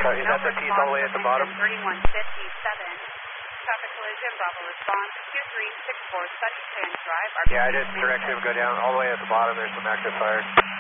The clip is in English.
Is that the teeth all the way at the bottom? 3157. Traffic collision, Bravo response, 2364 Sunny Sands Drive. Yeah, I did direct him go down all the way at the bottom. There's some active fires.